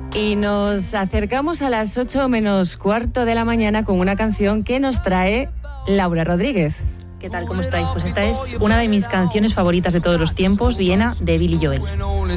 Y nos acercamos a las 8:15 de la mañana con una canción que nos trae Laura Rodríguez. ¿Qué tal? ¿Cómo estáis? Pues esta es una de mis canciones favoritas de todos los tiempos, Viena, de Billy Joel.